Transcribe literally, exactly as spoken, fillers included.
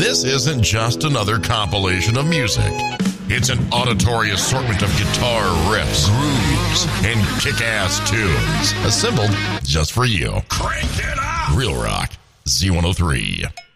This isn't just another compilation of music. It's an auditory assortment of guitar riffs, grooves, and kick-ass tunes, assembled just for you. Crank it up! Real Rock Z one oh three.